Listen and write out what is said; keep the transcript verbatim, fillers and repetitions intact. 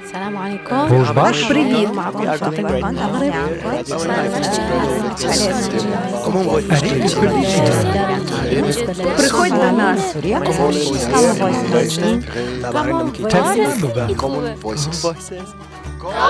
السلام عليكم. Rojbash. Привіт. We are doing great now. We are Comment vas-tu? Приходь до нас. Common voices. Common voices.